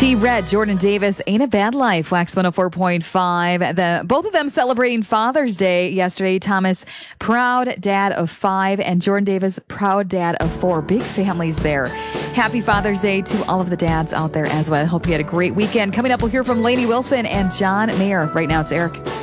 T-Red, Jordan Davis, Ain't a Bad Life, Wax 104.5. Both of them celebrating Father's Day yesterday. Thomas, proud dad of 5, and Jordan Davis, proud dad of 4. Big families there. Happy Father's Day to all of the dads out there as well. I hope you had a great weekend. Coming up, we'll hear from Lainey Wilson and John Mayer. Right now, it's Eric.